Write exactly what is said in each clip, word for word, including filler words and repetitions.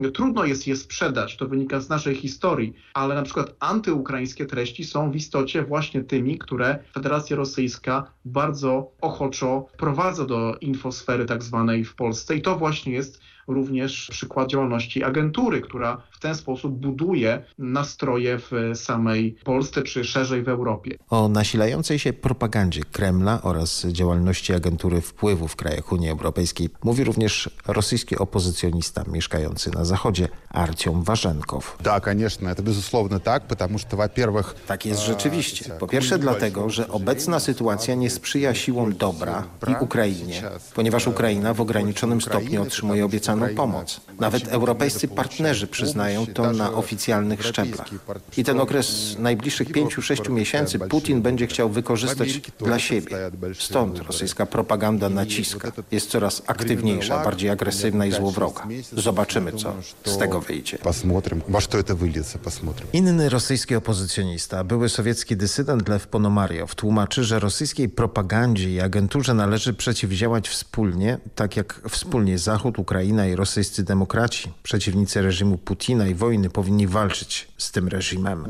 Trudno jest je sprzedać, to wynika z naszej historii, ale na przykład antyukraińskie treści są w istocie właśnie tymi, które Federacja Rosyjska bardzo ochoczo wprowadza do infosfery tak zwanej w Polsce i to właśnie jest również przykład działalności agentury, która w ten sposób buduje nastroje w samej Polsce czy szerzej w Europie. O nasilającej się propagandzie Kremla oraz działalności agentury wpływu w krajach Unii Europejskiej mówi również rosyjski opozycjonista mieszkający na Zachodzie Artiom Warzenkow. Tak, конечно, это безусловно так, потому что, во-первых... Tak jest rzeczywiście. Po pierwsze dlatego, że obecna sytuacja nie sprzyja siłom dobra i Ukrainie, ponieważ Ukraina w ograniczonym stopniu otrzymuje obiecaną pomoc. Nawet europejscy partnerzy przyznają to na oficjalnych szczeblach. I ten okres najbliższych pięciu, sześciu miesięcy Putin będzie chciał wykorzystać dla siebie. Stąd rosyjska propaganda naciska. Jest coraz aktywniejsza, bardziej agresywna i złowroga. Zobaczymy, co z tego wyjdzie. Посмотрим, во что это выльется, посмотрим. Inny rosyjski opozycjonista, były sowiecki dysydent Lew Ponomariow, tłumaczy, że rosyjskiej propagandzie i agenturze należy przeciwdziałać wspólnie, tak jak wspólnie Zachód, Ukraina i rosyjscy demokraci, przeciwnicy reżimu Putina i wojny powinni walczyć z tym reżimem.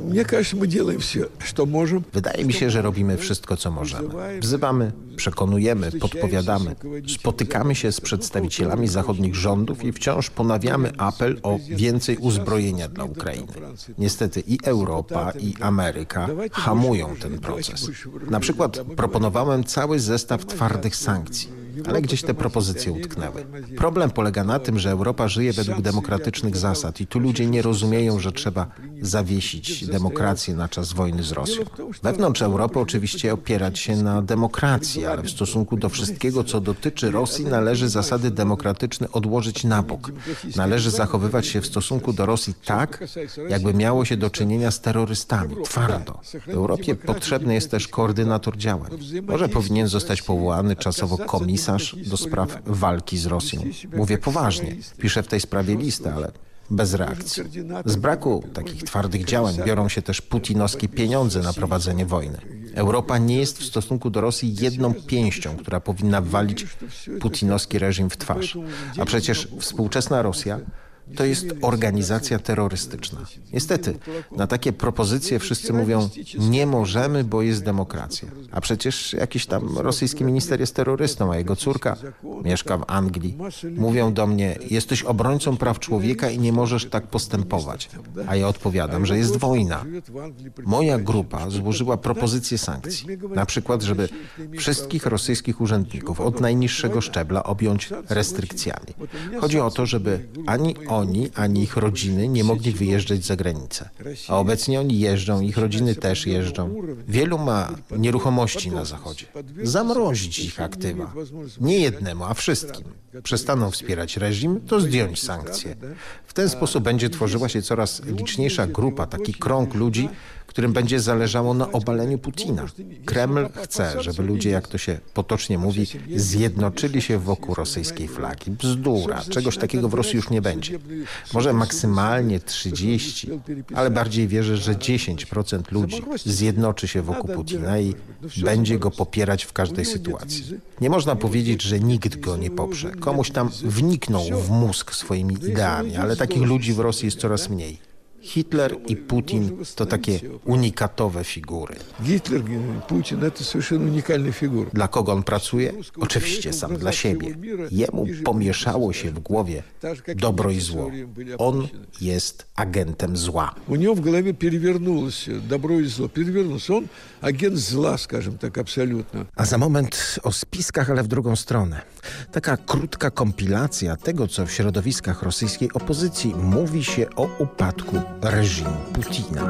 Wydaje mi się, że robimy wszystko, co możemy. Wzywamy, przekonujemy, podpowiadamy. Spotykamy się z przedstawicielami zachodnich rządów i wciąż ponawiamy apel o więcej uzbrojenia dla Ukrainy. Niestety i Europa, i Ameryka hamują ten proces. Na przykład proponowałem cały zestaw twardych sankcji, ale gdzieś te propozycje utknęły. Problem polega na tym, że Europa żyje według demokratycznych zasad i tu ludzie nie rozumieją, że trzeba zawiesić demokrację na czas wojny z Rosją. Wewnątrz Europy oczywiście opierać się na demokracji, ale w stosunku do wszystkiego, co dotyczy Rosji, należy zasady demokratyczne odłożyć na bok. Należy zachowywać się w stosunku do Rosji tak, jakby miało się do czynienia z terrorystami, twardo. W Europie potrzebny jest też koordynator działań. Może powinien zostać powołany czasowo komisarz do spraw walki z Rosją. Mówię poważnie. Piszę w tej sprawie listę, ale bez reakcji. Z braku takich twardych działań biorą się też putinowskie pieniądze na prowadzenie wojny. Europa nie jest w stosunku do Rosji jedną pięścią, która powinna walić putinowski reżim w twarz. A przecież współczesna Rosja to jest organizacja terrorystyczna. Niestety, na takie propozycje wszyscy mówią, nie możemy, bo jest demokracja. A przecież jakiś tam rosyjski minister jest terrorystą, a jego córka mieszka w Anglii. Mówią do mnie, jesteś obrońcą praw człowieka i nie możesz tak postępować. A ja odpowiadam, że jest wojna. Moja grupa złożyła propozycję sankcji. Na przykład, żeby wszystkich rosyjskich urzędników od najniższego szczebla objąć restrykcjami. Chodzi o to, żeby ani oni, ani ich rodziny nie mogli wyjeżdżać za granicę. A obecnie oni jeżdżą, ich rodziny też jeżdżą. Wielu ma nieruchomości na Zachodzie. Zamrozić ich aktywa. Nie jednemu, a wszystkim. Przestaną wspierać reżim, to zdjąć sankcje. W ten sposób będzie tworzyła się coraz liczniejsza grupa, taki krąg ludzi, którym będzie zależało na obaleniu Putina. Kreml chce, żeby ludzie, jak to się potocznie mówi, zjednoczyli się wokół rosyjskiej flagi. Bzdura. Czegoś takiego w Rosji już nie będzie. Może maksymalnie trzydzieści, ale bardziej wierzę, że dziesięć procent ludzi zjednoczy się wokół Putina i będzie go popierać w każdej sytuacji. Nie można powiedzieć, że nikt go nie poprze. Komuś tam wniknął w mózg swoimi ideami, ale takich ludzi w Rosji jest coraz mniej. Hitler i Putin to takie unikatowe figury. Hitler, Putin to совершенно уникальные фигуры. Dla kogo on pracuje? Oczywiście sam dla siebie. Jemu pomieszało się w głowie dobro i zło. On jest agentem zła. У него в голове перевернулось добро и зло. Перевернулось. Он агент зла, скажем так, абсолютно. A za moment o spiskach, ale w drugą stronę. Taka krótka kompilacja tego, co w środowiskach rosyjskiej opozycji mówi się o upadku reżimu Putina.